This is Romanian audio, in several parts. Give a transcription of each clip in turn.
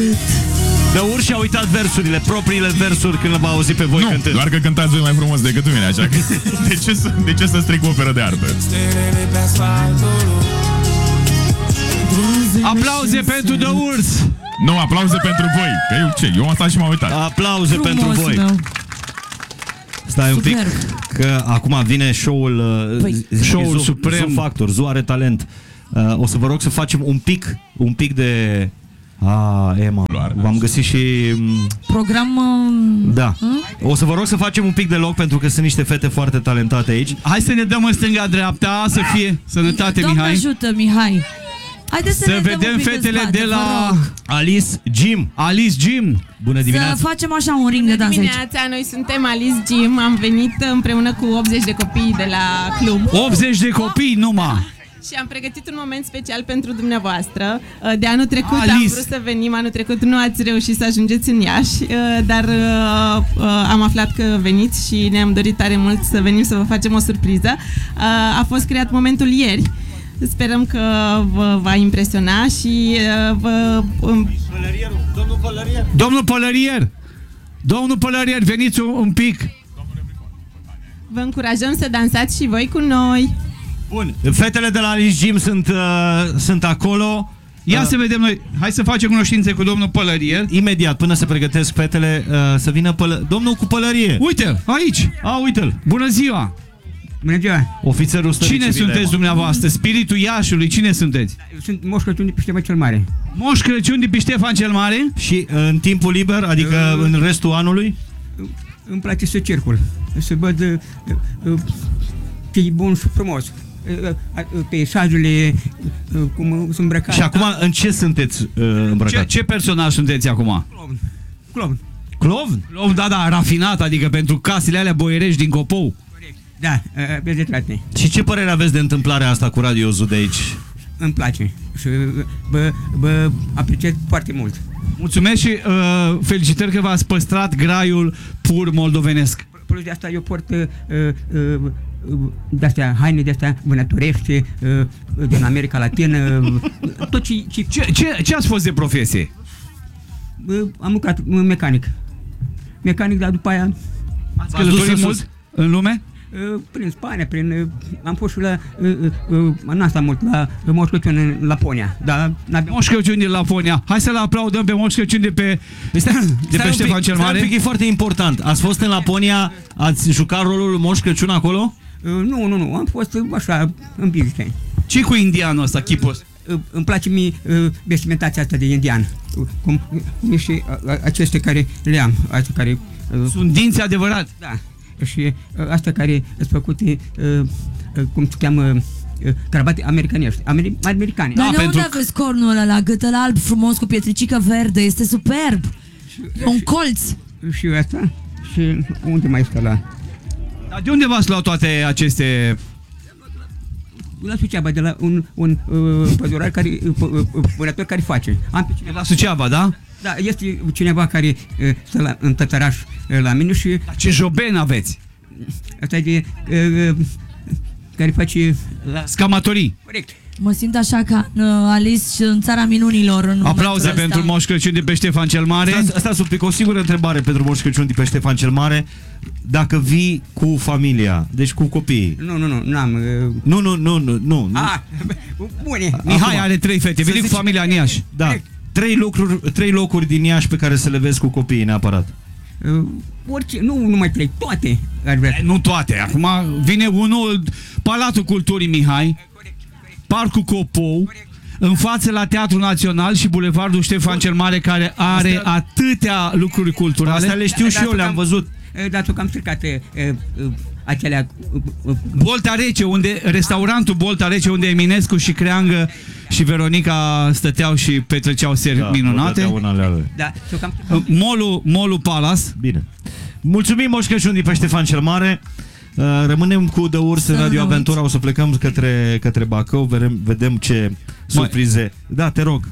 atât. De Urși a uitat versurile, propriile versuri când l-am auzit pe voi cântând. Doar că cântați voi mai frumos decât mine, așa că de ce să stric o operă de artă? Aplauze pentru The Urs! Nu, aplauze pentru voi, că eu am stat și m-am uitat. Aplauze Frumos, pentru voi. meu. Stai un pic, Superb. că acum vine show-ul, show-ul suprem. Zoo Factor, Zoo are talent. O să vă rog să facem un pic de... Emma, v-am găsit și... Program... Da. O să vă rog să facem un pic de loc, pentru că sunt niște fete foarte talentate aici. Hai să ne dăm în stânga-dreapta, să fie sănătate, Doamne Mihai. ajută, Mihai. Haideți să ne dăm vedem un pic fetele spate, de la vă rog. Alice Jim. Alice Jim. Bună dimineața. Să facem așa un ring de Bună dans aici. dimineața, noi suntem Alice Jim, am venit împreună cu 80 de copii de la club 80 de copii numai. și am pregătit un moment special pentru dumneavoastră. De anul trecut Alice. am vrut să venim, anul trecut nu ați reușit să ajungeți în Iași, dar am aflat că veniți și ne-am dorit tare mult să venim să vă facem o surpriză. A fost creat momentul ieri. Sperăm că vă va impresiona și Domnul Pălărier, veniți un pic. vă încurajăm să dansați și voi cu noi. Bun, fetele de la Alice Jim sunt acolo. Ia să vedem noi. Hai să facem cunoștințe cu domnul Pălărier. Imediat, până se pregătesc fetele, să vină domnul cu pălărie. Uite, aici. Uite-l. Bună ziua. Bună ziua! Ofițerul stării Cine civile. sunteți dumneavoastră? Spiritul Iașului, cine sunteți? Sunt Moș Crăciun de pe Ștefan cel Mare. Moș Crăciun de pe Ștefan cel Mare? Și în timpul liber, adică în restul anului? Îmi place să circul, să văd ce e bun și frumos. Peisajele, cum sunt îmbrăcați. Și acum în ce sunteți îmbrăcați? Ce personaj sunteți acum? Clovn. Clovn? Clovn, da, rafinat, adică pentru casele alea boierești din Copou. Da, aveți dreptate. Și ce părere aveți de întâmplarea asta cu Radio Zoo de aici? Îmi place și vă apreciez foarte mult. Mulțumesc și felicitări că v-ați păstrat graiul pur moldovenesc. Plus de asta eu port de-astea haine de-astea vânătorești din America Latină, tot Ce ați fost de profesie? am lucrat mecanic, dar după aia Ați călătorit dus mult în lume? prin Spania, am fost și n-am stat mult, la Moș Crăciun în Laponia, dar Moș Crăciun din Laponia. Hai să-l aplaudăm pe Moș Crăciun de pe Ștefan cel Mare. Un pic, e foarte important. Ați fost în Laponia, ați jucat rolul Moș Crăciun acolo? Nu, am fost așa în vizită. Ce cu indianul ăsta, chipul? Îmi place mie vestimentația asta de indian, cum și aceste care le am, astea care... Sunt dinți adevărat. Da, și astea care sunt făcute, cum se cheamă, cravate americanești, americane. Dar Da, de pentru unde aveți cornul ăla la gâtul alb frumos cu pietricică verde? Este superb! Un colț! Și asta, și unde mai stă la... Dar de unde v-ați luat toate aceste... La Suceava, de la un pădurar care, vânător care face. Am pe cineva, La Suceava, da? da, este cineva care stă în tătăraș la mine și Dar ce joben aveți? asta e de, care face la... Scamatorii. Corect. Mă simt așa ca Alice în țara minunilor. În Aplauze momentul pentru ăsta. Moș Crăciun de pe Ștefan cel Mare. Stați un pic, o singură întrebare pentru Moș Crăciun de pe Ștefan cel Mare. Dacă vii cu familia, deci cu copiii. Nu, n-am... Nu. Bune. Mihai are 3 fete, vine cu familia în Iași. Da. 3 locuri din Iași pe care să le vezi cu copiii neapărat. Orice, nu numai 3, toate ar vrea. Nu toate, acum vine unul, Palatul Culturii Mihai, Parcul Copou, în față la Teatrul Național și Bulevardul Ștefan cel Mare, care are atâtea lucruri culturale. Astea le știu și eu, le-am văzut. Dar tu că am stricat acelea... Bolta Rece, restaurantul Bolta Rece, unde Eminescu și Creangă și Veronica stăteau și petreceau seri minunate. Da, Mall-ul Palace. Bine. Mulțumim, Moș Crăciun din pe Ștefan cel Mare. Rămânem cu The Urs în Radio Aventura. O să plecăm către Bacău. Vedem ce surprize. Da, te rog.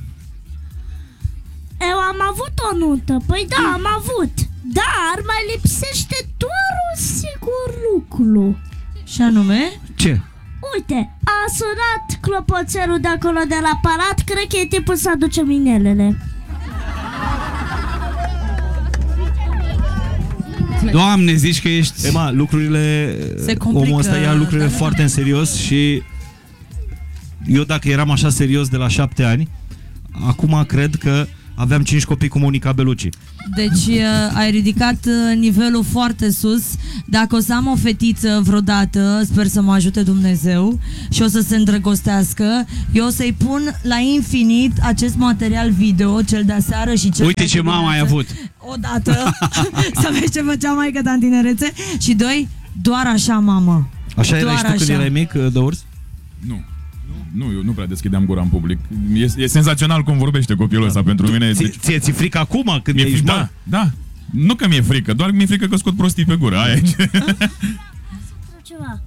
Eu am avut o nută. Păi da, am avut. Dar mai lipsește doar un singur lucru. Și anume? Ce? Uite, a sunat clopoțelul de acolo de la palat. Cred că e timpul să aducem inelele. Doamne, zici că ești... Ema, lucrurile... Se complică, omul ăsta ia lucrurile da. foarte în serios și eu dacă eram așa serios de la 7 ani, acum cred că aveam 5 copii cu Monica Bellucci. Deci ai ridicat nivelul foarte sus. Dacă o să am o fetiță vreodată, sper să mă ajute Dumnezeu, și o să se îndrăgostească, eu o să-i pun la infinit acest material video, cel de aseară și cel Uite de ce mama ai dimineață. avut. Odată, să vezi ce făcea maică ta în tinerețe. Și doi, doar așa, mamă. Așa Doar erai și tu când așa. erai mic, de urs? Nu, eu nu prea deschideam gura în public. E senzațional cum vorbește copilul ăsta pentru mine. Deci, Ți-e frică acum când mi-e ești frică, mare? da. Nu că mi-e frică, doar mi-e frică că scot prostii pe gură. Aia e. Ceva.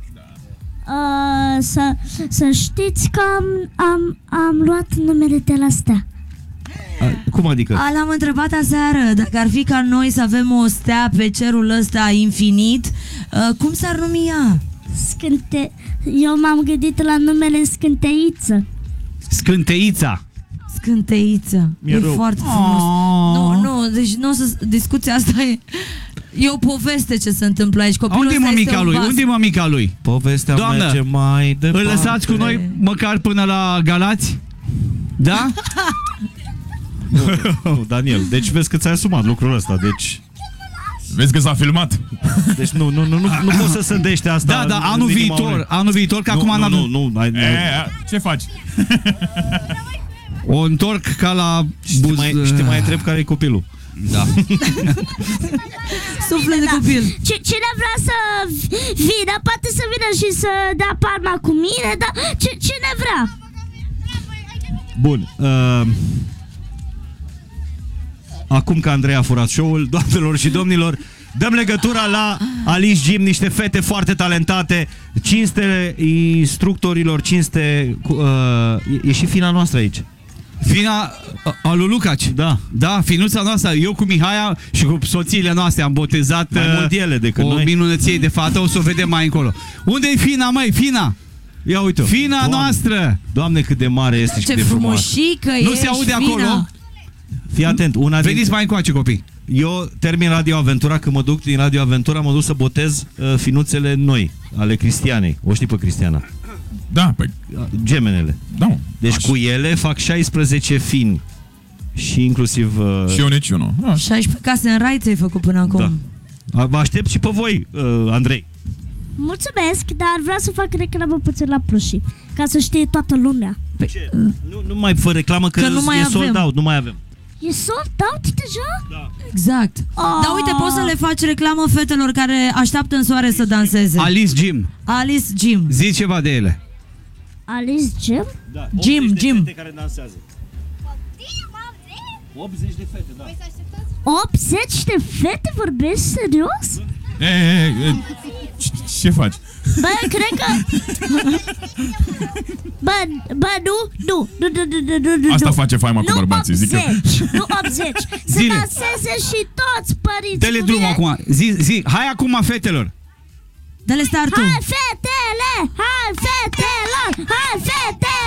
Să știți că am luat numele de la stea. Cum adică? L-am întrebat aseară dacă ar fi ca noi să avem o stea pe cerul ăsta infinit, cum s-ar numi ea? Eu m-am gândit la numele Scânteiță. Scânteița. Scânteiță. Mi-e E rău. foarte frumos. Nu, deci nu o să... Discuția asta e o poveste ce se întâmplă aici. Copilul Unde e ăsta este mămica un lui? vas. Unde e mămica lui? Povestea Doamnă, merge mai departe. Îl lăsați cu noi măcar până la Galați? Da? Nu, Daniel, deci vezi că ți-ai asumat lucrul ăsta, deci... Vezi că s-a filmat. Deci nu poți să sândești asta. Da, în inima anul viitor, că acum n-am... Nu, Ce faci? O întorc ca la... Și te mai întreb care e copilul. Da. Suflet de copil. Cine vrea să vină, poate să vină și să dea palma cu mine, dar cine vrea? Bun. Acum că Andrei a furat show-ul, doamnelor și domnilor, dăm legătura la Alice Jim, niște fete foarte talentate, cinste instructorilor, cinste... e și fina noastră aici. Fina a lui Lucaci. Da. Da, finuța noastră. Eu cu Mihaia și cu soțiile noastre am botezat Mai mult ele decât o noi. minunăție de fată. O să o vedem mai încolo. Unde e Fina, măi? Fina! Ia uite-o. Fina Doamne, noastră! Doamne, cât de mare este și Ce cât de frumoasă. frumușică Nu ești, se aude Fina. acolo? Fii atent, Veniți mai încoace, copii. Eu termin Radio Aventura, când mă duc din Radio Aventura, mă duc să botez finuțele noi, ale Cristianei. O știi pe Cristiana? Da, păi, Gemenele. da. Deci cu ele fac 16 fini. Și inclusiv... Și eu niciunul. 16 case în rai ți-ai făcut până acum. Da. Vă aștept și pe voi, Andrei. Mulțumesc, dar vreau să fac reclamă puțin la plușii, ca să știe toată lumea. Nu mai fă reclamă că nu mai e sold avem. out, nu mai avem. E sold out deja? Exact. Dar uite, poți să le faci reclamă fetelor care așteaptă în soare să danseze. Alice Jim. Alice Jim. Zi ceva de ele. Alice Jim? Da, Jim, 80 de Jim. fete care dansează. 80 de fete, da. 80 de fete? Vorbești serios? Ce faci? Bă, cred că... Bă, nu. Asta face faima cu bărbații, zic eu. Nu 80. Să Zile. danseze și toți părinții Dă-le cu drumul mine. acum. Zi. Hai acum, fetelor. Dă-le startul. Hai, fetele! Hai, fetelor! Hai, fetele!